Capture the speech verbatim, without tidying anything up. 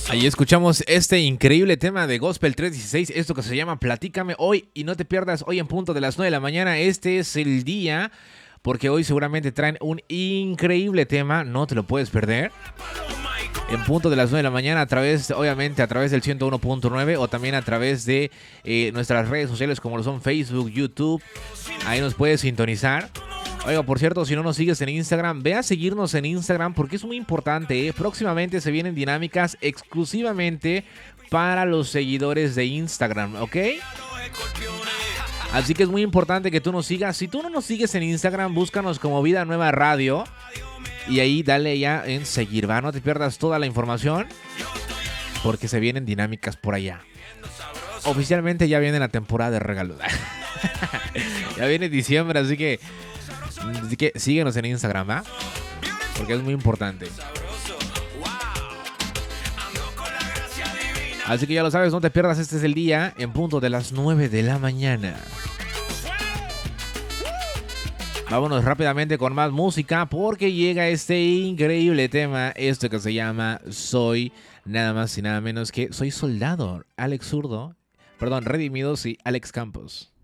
Ahí escuchamos este increíble tema de Gospel trescientos dieciséis, esto que se llama Platícame hoy, y no te pierdas hoy en punto de las nueve de la mañana. Este es el día, porque hoy seguramente traen un increíble tema, no te lo puedes perder. En punto de las nueve de la mañana, a través, obviamente, a través del ciento uno punto nueve o también a través de eh, nuestras redes sociales como lo son Facebook, YouTube. Ahí nos puedes sintonizar. Oiga, por cierto, si no nos sigues en Instagram, ve a seguirnos en Instagram porque es muy importante, ¿eh? Próximamente se vienen dinámicas exclusivamente para los seguidores de Instagram, ¿ok? Así que es muy importante que tú nos sigas. Si tú no nos sigues en Instagram, búscanos como Vida Nueva Radio. Y ahí dale ya en seguir, ¿va? No te pierdas toda la información porque se vienen dinámicas por allá. Oficialmente ya viene la temporada de regalos. Ya viene diciembre, así que, así que síguenos en Instagram, ¿va? Porque es muy importante. Así que ya lo sabes, no te pierdas, este es el día en punto de las nueve de la mañana. Vámonos rápidamente con más música porque llega este increíble tema, esto que se llama Soy nada más y nada menos que Soy Soldado, Alex Zurdo, perdón, Redimidos y Alex Campos.